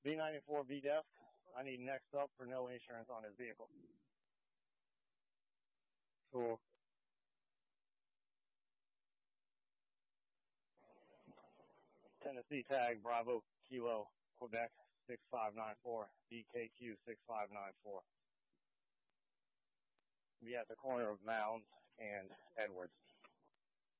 B94 B-Def, I need next up for no insurance on his vehicle. Cool. Tennessee tag Bravo Kilo Quebec 6594 BKQ 6594. Be at the corner of Mounds and Edwards.